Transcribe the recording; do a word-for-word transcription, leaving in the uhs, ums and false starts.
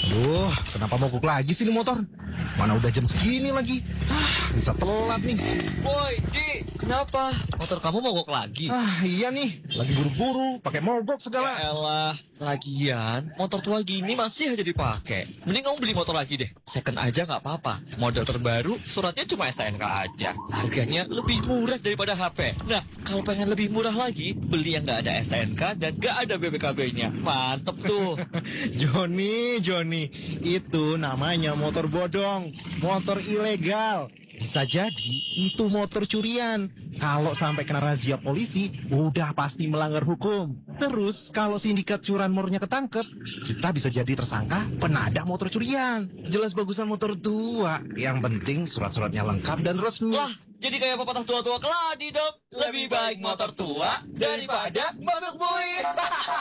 Duh, kenapa mogok lagi sih ini motor? Mana udah jam segini lagi? Ah, bisa telat nih. Woi, Di, kenapa? Motor kamu mogok lagi? Ah, iya nih. Lagi buru-buru, pakai mogok Ya segala. elah, lagian motor tua gini masih aja dipakai. Mending kamu beli motor lagi deh. Second aja nggak apa-apa. Model terbaru, suratnya cuma S T N K aja. Harganya lebih murah daripada H P. Nah, kalau pengen lebih murah lagi, beli yang nggak ada S T N K dan nggak ada B P K B-nya. Mantep tuh. Joni, Joni, itu namanya motor bodong, motor ilegal. Bisa jadi itu motor curian. Kalau sampai kena razia polisi, udah pasti melanggar hukum. Terus kalau sindikat curanmornya ketangkep, kita bisa jadi tersangka penadah motor curian. Jelas bagusan motor tua. Yang penting surat-suratnya lengkap dan resmi. Wah, jadi kayak pepatah tua-tua keladi dong. Lebih baik motor tua daripada motor bui.